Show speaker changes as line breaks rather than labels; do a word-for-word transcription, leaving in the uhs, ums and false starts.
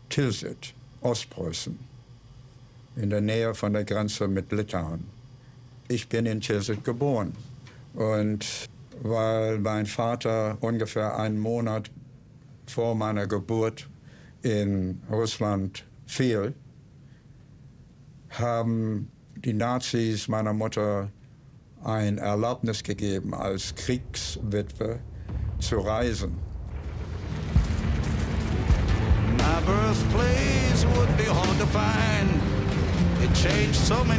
Tilsit, Ostpreußen, in der Nähe von der Grenze mit Litauen. Ich bin in Tilsit geboren. Und weil mein Vater ungefähr einen Monat vor meiner Geburt in Russland fiel, haben die Nazis meiner Mutter ein Erlaubnis gegeben, als Kriegswitwe zu reisen.
My birthplace would be hard to find. It changed so many